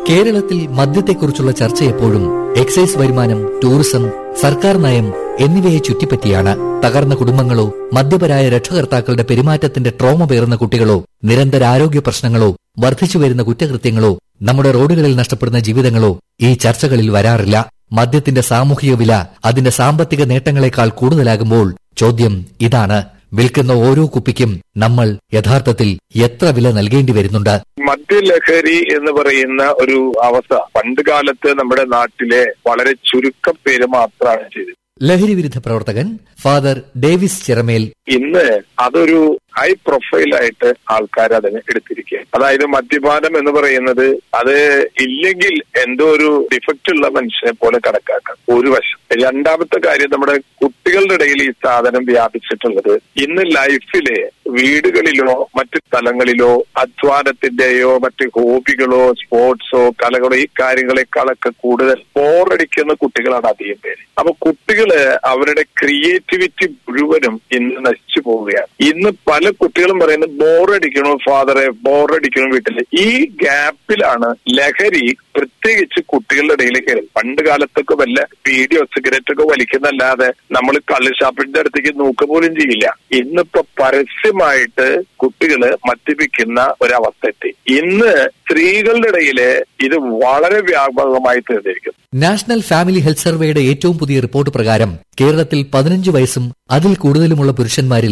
കേരളത്തിൽ മദ്യത്തെക്കുറിച്ചുള്ള ചർച്ച എപ്പോഴും എക്സൈസ് വരുമാനം, ടൂറിസം, സർക്കാർ നയം എന്നിവയെ ചുറ്റിപ്പറ്റിയാണ്. തകർന്ന കുടുംബങ്ങളോ, മദ്യപരായ രക്ഷകർത്താക്കളുടെ പെരുമാറ്റത്തിന്റെ ട്രോമ പേറുന്ന കുട്ടികളോ, നിരന്തര ആരോഗ്യ പ്രശ്നങ്ങളോ, വർദ്ധിച്ചുവരുന്ന കുറ്റകൃത്യങ്ങളോ, നമ്മുടെ റോഡുകളിൽ നഷ്ടപ്പെടുന്ന ജീവിതങ്ങളോ ഈ ചർച്ചകളിൽ വരാറില്ല. മദ്യത്തിന്റെ സാമൂഹിക വില അതിന്റെ സാമ്പത്തിക നേട്ടങ്ങളെക്കാൾ കൂടുതലാകുമ്പോൾ ചോദ്യം ഇതാണ്: വിൽക്കുന്ന ഓരോ കുപ്പിക്കും നമ്മൾ യഥാർത്ഥത്തിൽ എത്ര വില നൽകേണ്ടി വരുന്നുണ്ട്? മദ്യലഹരി എന്ന് പറയുന്ന ഒരു അവസ്ഥ പണ്ടുകാലത്ത് നമ്മുടെ നാട്ടിലെ വളരെ ചുരുക്കം പേര് മാത്രമാണ് ചെയ്തത്. ലഹരി വിരുദ്ധ പ്രവർത്തകൻ ഫാദർ ഡേവിസ് ചിറമേൽ. ഇന്ന് അതൊരു ഹൈ പ്രൊഫൈലായിട്ട് ആൾക്കാർ അതിനെ എടുത്തിരിക്കുക. അതായത് മദ്യപാനം എന്ന് പറയുന്നത് അത് ഇല്ലെങ്കിൽ എന്തോ ഒരു ഡിഫക്റ്റ് ഉള്ള മനുഷ്യനെ പോലെ കണക്കാക്കാം ഒരു വശം. രണ്ടാമത്തെ കാര്യം, നമ്മുടെ കുട്ടികളുടെ ഇടയിൽ ഈ സാധനം വ്യാപിച്ചിട്ടുള്ളത് ഇന്ന് ലൈഫിലെ വീടുകളിലോ മറ്റു സ്ഥലങ്ങളിലോ അധ്വാനത്തിന്റെയോ മറ്റ് ഹോബികളോ സ്പോർട്സോ കലകളോ ഈ കാര്യങ്ങളെക്കാളൊക്കെ കൂടുതൽ ബോറടിക്കുന്ന കുട്ടികളാണ് അധികം പേര്. അപ്പൊ കുട്ടികള് അവരുടെ ക്രിയേറ്റിവിറ്റി മുഴുവനും ഇന്ന് നശിച്ചു പോവുകയാണ്. ഇന്ന് പല കുട്ടികളും പറയുന്നത് ബോറടിക്കണോ ഫാദറെ, ബോറടിക്കണോ വീട്ടില്. ഈ ഗ്യാപ്പിലാണ് ലഹരി പ്രത്യേകിച്ച് കുട്ടികളുടെ ഇടയിലേക്ക് വരുന്നത്. പണ്ട് കാലത്തൊക്കെ വല്ല ബീഡിയോ സിഗരറ്റൊക്കെ വലിക്കുന്നല്ലാതെ നമ്മൾ കള്ളുഷാപ്പിന്റെ അടുത്തേക്ക് നോക്കുക പോലും ചെയ്യില്ല. ഇന്നിപ്പോ പരസ്യമായിട്ട് കുട്ടികള് മദ്യപിക്കുന്ന ഒരവസ്ഥ എത്തി. ഇന്ന് സ്ത്രീകളുടെ ഇടയില് ഇത് വളരെ വ്യാപകമായി തീർന്നിരിക്കുന്നു. നാഷണൽ ഫാമിലി ഹെൽത്ത് സർവേയുടെ ഏറ്റവും പുതിയ റിപ്പോർട്ട് പ്രകാരം കേരളത്തിൽ 15 വയസ്സും അതിൽ കൂടുതലുമുള്ള പുരുഷന്മാരിൽ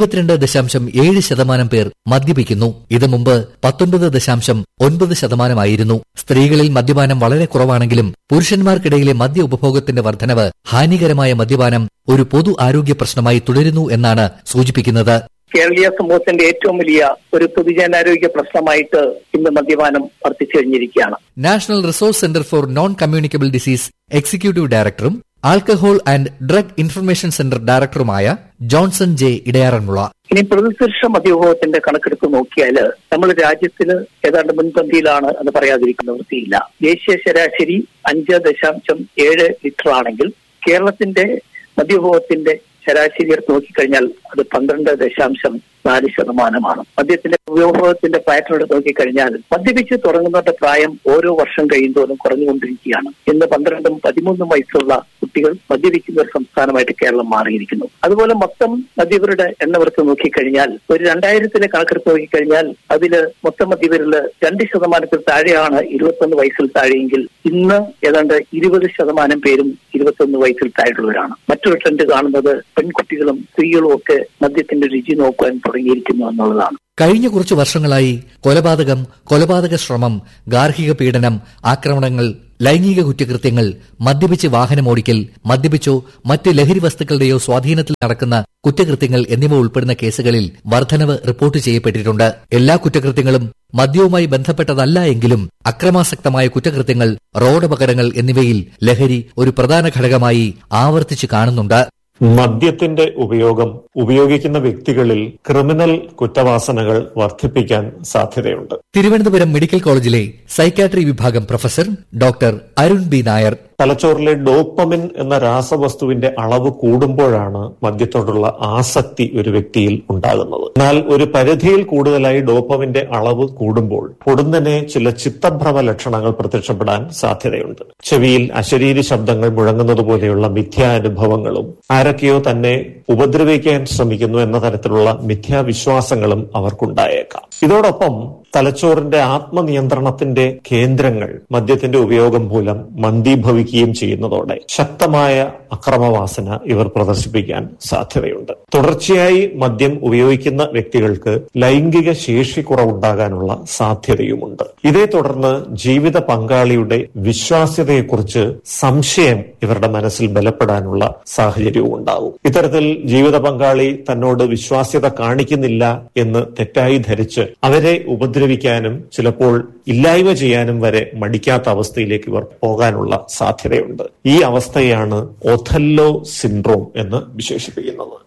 22.7% പേർ മദ്യപിക്കുന്നു. ഇത് മുമ്പ് 19.9% സ്ത്രീകളിൽ മദ്യപാനം വളരെ കുറവാണെങ്കിലും പുരുഷന്മാർക്കിടയിലെ മദ്യ ഉപഭോഗത്തിന്റെ വർധനവ് ഹാനികരമായ മദ്യപാനം ഒരു പൊതു ആരോഗ്യ പ്രശ്നമായി തുടരുന്നു എന്നാണ് സൂചിപ്പിക്കുന്നത്. കേരളീയ സമൂഹത്തിന്റെ ഏറ്റവും വലിയ ഒരു പൊതുജനാരോഗ്യ പ്രശ്നമായിട്ട് ഇന്ന് മദ്യപാനം വർദ്ധിച്ചു കഴിഞ്ഞിരിക്കുകയാണ്. National resource centre for non communicable disease executive ഡയറക്ടറും alcohol and drug information centre ഡയറക്ടറുമായ ജോൺസൺ ജെ ഇടയാറന്മുള. ഇനി പ്രതിശീർഷ മദ്യവിഭവത്തിന്റെ കണക്കെടുത്ത് നോക്കിയാൽ നമ്മൾ രാജ്യത്തിന് ഏതാണ്ട് മുൻപന്തിയിലാണ് എന്ന് പറയാതിരിക്കുന്ന വൃത്തിയില്ല. ദേശീയ ശരാശരി 5.7 ലിറ്റർ ആണെങ്കിൽ കേരളത്തിന്റെ മദ്യവിഭവത്തിന്റെ ശരാശരി എടുത്ത് നോക്കിക്കഴിഞ്ഞാൽ അത് 12.4%. മദ്യത്തിന്റെ ഉപഭോഗത്തിന്റെ പാറ്റേൺ എടുത്ത് നോക്കിക്കഴിഞ്ഞാൽ മദ്യപിച്ച് തുടങ്ങുന്നവരുടെ പ്രായം ഓരോ വർഷം കഴിയുന്തോറും കുറഞ്ഞുകൊണ്ടിരിക്കുകയാണ്. ഇന്ന് 12-13 വയസ്സുള്ള കുട്ടികൾ മദ്യപിക്കുന്ന ഒരു സംസ്ഥാനമായിട്ട് കേരളം മാറിയിരിക്കുന്നു. അതുപോലെ മൊത്തം മദ്യപരുടെ എണ്ണം എടുത്ത് നോക്കിക്കഴിഞ്ഞാൽ ഒരു 2000 കണക്കെടുത്ത് നോക്കിക്കഴിഞ്ഞാൽ അതില് മൊത്തം മദ്യപരില് 2% താഴെയാണ് 21 വയസ്സിൽ താഴെയെങ്കിൽ ഇന്ന് ഏതാണ്ട് 20% പേരും 21 വയസ്സിൽ താഴെയുള്ളവരാണ്. മറ്റൊരു ട്രെൻഡ് കാണുന്നത് പെൺകുട്ടികളും സ്ത്രീകളും ഒക്കെ മദ്യത്തിന്റെ രുചി നോക്കാൻ തുടങ്ങിയിരിക്കുന്നു എന്നുള്ളതാണ്. കഴിഞ്ഞ കുറച്ചു വർഷങ്ങളായി കൊലപാതക ശ്രമം, ഗാർഹിക പീഡനം, ആക്രമണങ്ങൾ, ലൈംഗിക കുറ്റകൃത്യങ്ങൾ, മദ്യപിച്ച് വാഹനമോടിക്കൽ, മദ്യപിച്ചോ മറ്റ് ലഹരി വസ്തുക്കളുടെയോ സ്വാധീനത്തിൽ നടക്കുന്ന കുറ്റകൃത്യങ്ങൾ എന്നിവ ഉൾപ്പെടുന്ന കേസുകളിൽ വർധനവ് റിപ്പോർട്ട് ചെയ്യപ്പെട്ടിട്ടുണ്ട്. എല്ലാ കുറ്റകൃത്യങ്ങളും മദ്യവുമായി ബന്ധപ്പെട്ടതല്ല എങ്കിലും അക്രമാസക്തമായ കുറ്റകൃത്യങ്ങൾ, റോഡപകടങ്ങൾ എന്നിവയിൽ ലഹരി ഒരു പ്രധാന ഘടകമായി ആവർത്തിച്ച് കാണുന്നുണ്ട്. മദ്യത്തിന്റെ ഉപയോഗിക്കുന്ന വ്യക്തികളിൽ ക്രിമിനൽ കുറ്റവാസനകൾ വർദ്ധിപ്പിക്കാൻ സാധ്യതയുണ്ട്. തിരുവനന്തപുരം മെഡിക്കൽ കോളേജിലെ സൈക്യാട്രി വിഭാഗം professor doctor Arun B Nair. തലച്ചോറിലെ ഡോപ്പമിൻ എന്ന രാസവസ്തുവിന്റെ അളവ് കൂടുമ്പോഴാണ് മദ്യത്തോടുള്ള ആസക്തി ഒരു വ്യക്തിയിൽ ഉണ്ടാകുന്നത്. എന്നാൽ ഒരു പരിധിയിൽ കൂടുതലായി ഡോപ്പമിന്റെ അളവ് കൂടുമ്പോൾ പൊടുന്നനെ ചില ചിത്തഭ്രമ ലക്ഷണങ്ങൾ പ്രത്യക്ഷപ്പെടാൻ സാധ്യതയുണ്ട്. ചെവിയിൽ അശരീരി ശബ്ദങ്ങൾ മുഴങ്ങുന്നത് പോലെയുള്ള മിഥ്യാനുഭവങ്ങളും ആരൊക്കെയോ തന്നെ ഉപദ്രവിക്കാൻ ശ്രമിക്കുന്നു എന്ന തരത്തിലുള്ള മിഥ്യാവിശ്വാസങ്ങളും അവർക്കുണ്ടായേക്കാം. ഇതോടൊപ്പം തലച്ചോറിന്റെ ആത്മനിയന്ത്രണത്തിന്റെ കേന്ദ്രങ്ങൾ മദ്യത്തിന്റെ ഉപയോഗം മൂലം മന്ദീഭവിക്കുകയും ചെയ്യുന്നതോടെ ശക്തമായ അക്രമവാസന ഇവർ പ്രദർശിപ്പിക്കാൻ സാധ്യതയുണ്ട്. തുടർച്ചയായി മദ്യം ഉപയോഗിക്കുന്ന വ്യക്തികൾക്ക് ലൈംഗിക ശേഷി കുറവുണ്ടാകാനുള്ള സാധ്യതയുമുണ്ട്. ഇതേ തുടർന്ന് ജീവിത പങ്കാളിയുടെ വിശ്വാസ്യതയെക്കുറിച്ച് സംശയം ഇവരുടെ മനസ്സിൽ ബലപ്പെടാനുള്ള സാഹചര്യവും ഉണ്ടാകും. ഇത്തരത്തിൽ ജീവിത പങ്കാളി തന്നോട് വിശ്വാസ്യത കാണിക്കുന്നില്ല എന്ന് തെറ്റായി ധരിച്ച് അവരെ ഉപദ്രവിക്കാനും ചിലപ്പോൾ ഇല്ലായ്മ ചെയ്യാനും വരെ മടിക്കാത്ത അവസ്ഥയിലേക്ക് ഇവർ പോകാനുള്ള സാധ്യതയുണ്ട്. ഈ അവസ്ഥയാണ് ഒഥല്ലോ സിൻഡ്രോം എന്ന് വിശേഷിപ്പിക്കുന്നത്.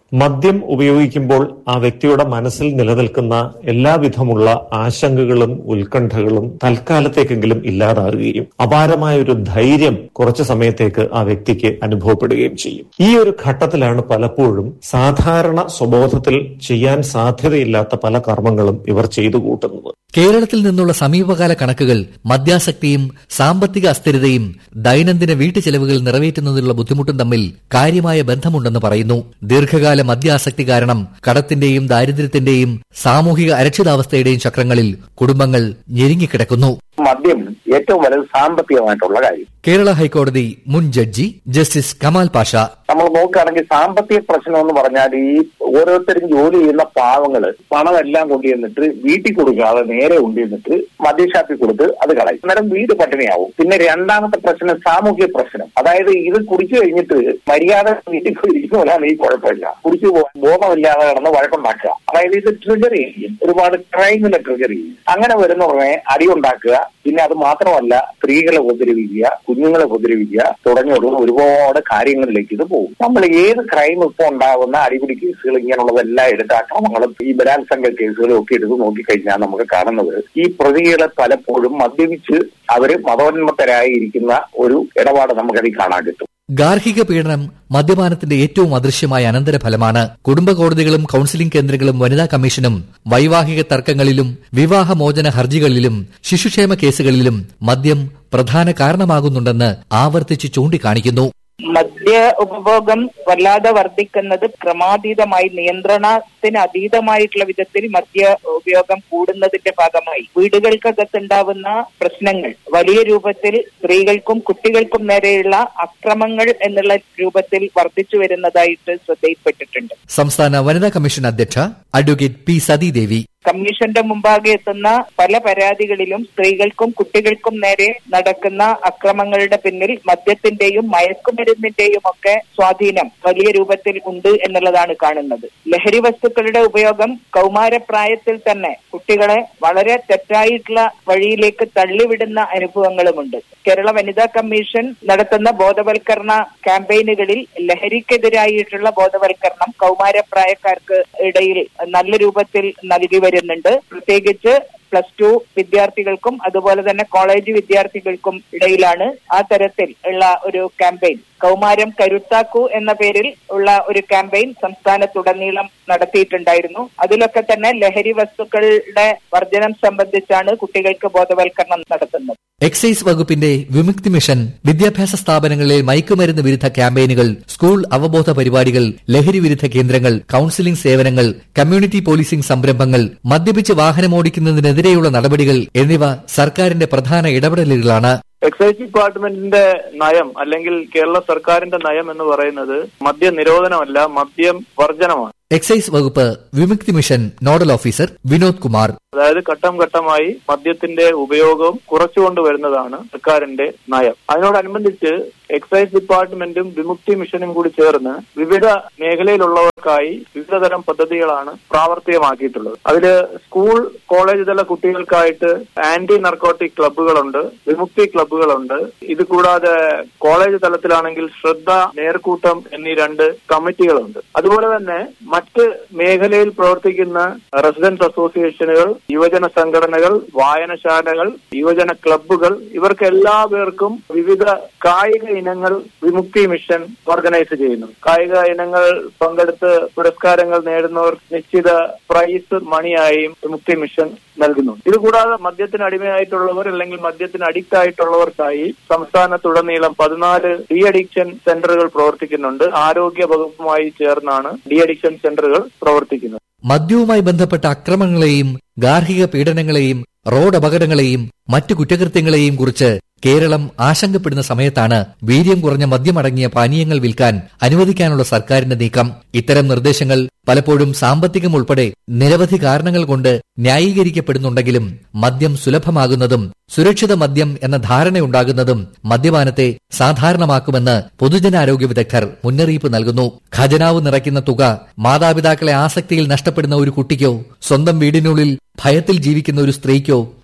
മദ്യം ഉപയോഗിക്കുമ്പോൾ ആ വ്യക്തിയുടെ മനസ്സിൽ നിലനിൽക്കുന്ന എല്ലാവിധമുള്ള ആശങ്കകളും ഉത്കണ്ഠകളും തൽക്കാലത്തേക്കെങ്കിലും ഇല്ലാതാകുകയും അപാരമായ ഒരു ധൈര്യം കുറച്ചു സമയത്തേക്ക് ആ വ്യക്തിക്ക് അനുഭവപ്പെടുകയും ചെയ്യും. ഈ ഒരു ഘട്ടത്തിലാണ് പലപ്പോഴും സാധാരണ സ്വബോധത്തിൽ ചെയ്യാൻ സാധ്യതയില്ലാത്ത പല കർമ്മങ്ങളും ഇവർ ചെയ്തു കൂട്ടുന്നത്. കേരളത്തിൽ നിന്നുള്ള സമീപകാല കണക്കുകൾ മദ്യാസക്തിയും സാമ്പത്തിക അസ്ഥിരതയും ദൈനംദിന വീട്ടുചെലവുകൾ നിറവേറ്റുന്നതിലുള്ള ബുദ്ധിമുട്ടും തമ്മിൽ കാര്യമായ ബന്ധമുണ്ടെന്ന് പറയുന്നു. ദീർഘകാല മദ്യാസക്തി കാരണം കടത്തിന്റെയും ദാരിദ്ര്യത്തിന്റെയും സാമൂഹിക അരക്ഷിതാവസ്ഥയുടെയും ചക്രങ്ങളിൽ കുടുംബങ്ങൾ ഞെരുങ്ങിക്കിടക്കുന്നു. മദ്യം ഏറ്റവും വലുത് സാമ്പത്തികമായിട്ടുള്ള കാര്യം. കേരള ഹൈക്കോടതി മുൻ ജഡ്ജി ജസ്റ്റിസ് കമാൽ പാഷ. നമ്മൾ നോക്കുകയാണെങ്കിൽ സാമ്പത്തിക പ്രശ്നം എന്ന് പറഞ്ഞാൽ ഈ ഓരോരുത്തരും ജോലി ചെയ്യുന്ന പാവങ്ങള് പണമെല്ലാം കൊണ്ടുവന്നിട്ട് വീട്ടിൽ കൊടുക്കാതെ നേരെ കൊണ്ടുവന്നിട്ട് മദ്യഷാപ്പിൽ കൊടുത്ത് അത് കളയും. അന്നേരം വീട് പട്ടിണിയാവും. പിന്നെ രണ്ടാമത്തെ പ്രശ്നം സാമൂഹിക പ്രശ്നം. അതായത് ഇത് കുടിച്ചു കഴിഞ്ഞിട്ട് മര്യാദ വീട്ടിൽ പോയിരിക്കുമ്പോഴാണ് ഈ കുഴപ്പമില്ല. കുടിച്ചു ബോധമില്ലാതെ കിടന്ന് വഴക്കുണ്ടാക്കുക. അതായത് ഇത് ട്രിഗർ ചെയ്യും, ഒരുപാട് ക്രൈമിനെ ട്രിഗർ ചെയ്യും. അങ്ങനെ വരുന്നവരെ അടിയുണ്ടാക്കുക. പിന്നെ അത് മാത്രമല്ല, സ്ത്രീകളെ ഉപദ്രവിക്കുക, കുഞ്ഞുങ്ങളെ ഉപദ്രവിക്കുക തുടങ്ങിയുള്ള ഒരുപാട് കാര്യങ്ങളിലേക്ക് ഇത് പോകും. നമ്മൾ ഏത് ക്രൈം ഇപ്പോൾ ഉണ്ടാകുന്ന അടിപിടി കേസുകൾ ഇങ്ങനെയുള്ളതെല്ലാം എടുത്ത് അക്രമങ്ങളും ഈ ബലാത്സംഗ കേസുകളും ഒക്കെ എടുത്ത് നോക്കിക്കഴിഞ്ഞാൽ നമുക്ക് കാണുന്നത് ഈ പ്രതികളെ പലപ്പോഴും മദ്യപിച്ച് അവര് മതോന്മത്തരായിരിക്കുന്ന ഒരു ഇടപാട് നമുക്കതിൽ കാണാൻ കിട്ടും. ഗാർഹിക പീഡനം മദ്യപാനത്തിന്റെ ഏറ്റവും അദൃശ്യമായ അനന്തരഫലമാണ്. കുടുംബ കോടതികളും കൌൺസിലിംഗ് കേന്ദ്രങ്ങളും വനിതാ കമ്മീഷനും വൈവാഹിക തർക്കങ്ങളിലും വിവാഹമോചന ഹർജികളിലും ശിശുക്ഷേമ കേസുകളിലും മദ്യം പ്രധാന കാരണമാകുന്നുണ്ടെന്ന് ആവർത്തിച്ച് ചൂണ്ടിക്കാണിക്കുന്നു. മദ്യ ഉപഭോഗം വല്ലാതെ വർദ്ധിക്കുന്നത് ക്രമാതീതമായി നിയന്ത്രണത്തിന് അതീതമായിട്ടുള്ള വിധത്തിൽ മദ്യ ഉപയോഗം കൂടുന്നതിന്റെ ഭാഗമായി വീടുകൾക്കകത്തുണ്ടാവുന്ന പ്രശ്നങ്ങൾ വലിയ രൂപത്തിൽ സ്ത്രീകൾക്കും കുട്ടികൾക്കും നേരെയുള്ള അക്രമങ്ങൾ എന്നുള്ള രൂപത്തിൽ വർദ്ധിച്ചു വരുന്നതായിട്ട് ശ്രദ്ധയിൽപ്പെട്ടിട്ടുണ്ട്. സംസ്ഥാന വനിതാ കമ്മീഷൻ അധ്യക്ഷ അഡ്വക്കേറ്റ് പി സതീദേവി. കമ്മീഷന്റെ മുമ്പാകെ എത്തുന്ന പല പരാതികളിലും സ്ത്രീകൾക്കും കുട്ടികൾക്കും നേരെ നടക്കുന്ന അക്രമങ്ങളുടെ പിന്നിൽ മദ്യത്തിന്റെയും മയക്കുമരുന്നിന്റെയും ഒക്കെ സ്വാധീനം വലിയ രൂപത്തിൽ ഉണ്ട് എന്നുള്ളതാണ് കാണുന്നത്. ലഹരി വസ്തുക്കളുടെ ഉപയോഗം കൗമാരപ്രായത്തിൽ തന്നെ കുട്ടികളെ വളരെ തെറ്റായിട്ടുള്ള വഴിയിലേക്ക് തള്ളിവിടുന്ന അനുഭവങ്ങളുമുണ്ട്. കേരള വനിതാ കമ്മീഷൻ നടത്തുന്ന ബോധവൽക്കരണ ക്യാമ്പയിനുകളിൽ ലഹരിക്കെതിരായിട്ടുള്ള ബോധവൽക്കരണം കൗമാരപ്രായക്കാർക്ക് ഇടയിൽ നല്ല രൂപത്തിൽ നൽകി വരുന്നുണ്ട്. പ്രത്യേകിച്ച് +2 വിദ്യാർത്ഥികൾക്കും അതുപോലെ തന്നെ കോളേജ് വിദ്യാർത്ഥികൾക്കും ഇടയിലാണ് ആ തരത്തിൽ ഉള്ള ഒരു ക്യാമ്പയിൻ. കൗമാരം കരുത്താക്കൂ എന്ന പേരിൽ ഉള്ള ഒരു ക്യാമ്പയിൻ സംസ്ഥാനത്തുടനീളം നടത്തിയിട്ടുണ്ടായിരുന്നു. അതിലൊക്കെ തന്നെ ലഹരി വസ്തുക്കളുടെ വർജനം സംബന്ധിച്ചാണ് കുട്ടികൾക്ക് ബോധവൽക്കരണം നടത്തുന്നത്. എക്സൈസ് വകുപ്പിന്റെ വിമുക്തി മിഷൻ, വിദ്യാഭ്യാസ സ്ഥാപനങ്ങളിലെ മയക്കുമരുന്ന് വിരുദ്ധ ക്യാമ്പയിനുകൾ, സ്കൂൾ അവബോധ പരിപാടികൾ, ലഹരി വിരുദ്ധ കേന്ദ്രങ്ങൾ, കൌൺസിലിംഗ് സേവനങ്ങൾ, കമ്മ്യൂണിറ്റി പോലീസിംഗ് സംരംഭങ്ങൾ, മദ്യപിച്ച് വാഹനമോടിക്കുന്നതിനെതിരെയുള്ള നടപടികൾ എന്നിവ സർക്കാരിന്റെ പ്രധാന ഇടപെടലുകളാണ്. എക്സൈസ് ഡിപ്പാർട്ട്മെന്റിന്റെ നയം അല്ലെങ്കിൽ കേരള സർക്കാരിന്റെ നയം എന്ന് പറയുന്നത് മദ്യ നിരോധനമല്ല, മദ്യം വർജനമാണ്. എക്സൈസ് വകുപ്പ് വിമുക്തി mission nodal officer Vinod Kumar. അതായത് ഘട്ടം ഘട്ടമായി മദ്യത്തിന്റെ ഉപയോഗം കുറച്ചുകൊണ്ടുവരുന്നതാണ് സർക്കാരിന്റെ നയം. അതിനോടനുബന്ധിച്ച് എക്സൈസ് ഡിപ്പാർട്ട്മെന്റും വിമുക്തി മിഷനും കൂടി ചേർന്ന് വിവിധ മേഖലയിലുള്ളവർക്കായി വിവിധതരം പദ്ധതികളാണ് പ്രാവർത്തികമാക്കിയിട്ടുള്ളത്. അതില് സ്കൂൾ കോളേജ് തല കുട്ടികൾക്കായിട്ട് ആന്റി നർക്കോട്ടിക് ക്ലബ്ബുകളുണ്ട്, വിമുക്തി ക്ലബ്ബുകളുണ്ട്. ഇത് കൂടാതെ കോളേജ് തലത്തിലാണെങ്കിൽ ശ്രദ്ധ, നേർക്കൂട്ടം എന്നീ 2 കമ്മിറ്റികളുണ്ട്. അതുപോലെ തന്നെ മറ്റ് മേഖലയിൽ പ്രവർത്തിക്കുന്ന റെസിഡൻസ് അസോസിയേഷനുകൾ, യുവജന സംഘടനകൾ, വായനശാലകൾ, യുവജന ക്ലബ്ബുകൾ, ഇവർക്ക് എല്ലാവർക്കും വിവിധ കായിക ഇനങ്ങൾ വിമുക്തി മിഷൻ ഓർഗനൈസ് ചെയ്യുന്നു. കായിക ഇനങ്ങൾ പങ്കെടുത്ത് പുരസ്കാരങ്ങൾ നേടുന്നവർ നിശ്ചിത പ്രൈസ് മണിയായും വിമുക്തി മിഷൻ നൽകുന്നു. ഇതുകൂടാതെ മദ്യത്തിന് അടിമയായിട്ടുള്ളവർ അല്ലെങ്കിൽ മദ്യത്തിന് അഡിക്റ്റ് ആയിട്ടുള്ളവർക്കായി സംസ്ഥാനത്തുടനീളം 14 ഡി അഡിക്ഷൻ സെന്ററുകൾ പ്രവർത്തിക്കുന്നുണ്ട്. ആരോഗ്യ വകുപ്പുമായി ചേർന്നാണ് ഡി അഡിക്ഷൻ സെന്ററുകൾ പ്രവർത്തിക്കുന്നത്. മദ്യവുമായി ബന്ധപ്പെട്ട അക്രമങ്ങളെയും ഗാർഹിക പീഡനങ്ങളെയും റോഡ് അപകടങ്ങളെയും മറ്റു കുറ്റകൃത്യങ്ങളെയും കുറിച്ച് കേരളം ആശങ്കപ്പെടുന്ന സമയത്താണ് വീര്യം കുറഞ്ഞ മദ്യമടങ്ങിയ പാനീയങ്ങൾ വിൽക്കാൻ അനുവദിക്കാനുള്ള സർക്കാരിന്റെ നീക്കം. ഇത്തരം നിർദ്ദേശങ്ങൾ പലപ്പോഴും സാമ്പത്തികം ഉൾപ്പെടെ നിരവധി കാരണങ്ങൾ കൊണ്ട് ന്യായീകരിക്കപ്പെടുന്നുണ്ടെങ്കിലും മദ്യം സുലഭമാകുന്നതും സുരക്ഷിത മദ്യം എന്ന ധാരണയുണ്ടാകുന്നതും മദ്യപാനത്തെ സാധാരണമാക്കുമെന്ന് പൊതുജനാരോഗ്യ വിദഗ്ധർ മുന്നറിയിപ്പ് നൽകുന്നു. ഖജനാവ് നിറയ്ക്കുന്ന തുക മാതാപിതാക്കളെ ആസക്തിയിൽ നഷ്ടപ്പെടുന്ന ഒരു കുട്ടിക്കോ സ്വന്തം വീടിനുള്ളിൽ ഭയത്തിൽ ജീവിക്കുന്ന ഒരു സ്ത്രീക്കോ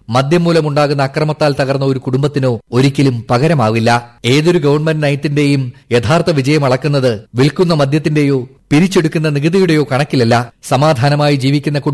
മദ്യം മൂലമുണ്ടാകുന്ന അക്രമത്താൽ തകർന്ന ഒരു കുടുംബത്തിനോ ഒരിക്കലും പകരമാവില്ല. ഏതൊരു ഗവൺമെന്റ് നയത്തിന്റെയും യഥാർത്ഥ വിജയം അളക്കുന്നത് വിൽക്കുന്ന മദ്യത്തിന്റെയോ പിരിച്ചെടുക്കുന്ന നികുതിയുടെയോ കണക്കിലല്ല. സമാധാനമായി ജീവിക്കുന്ന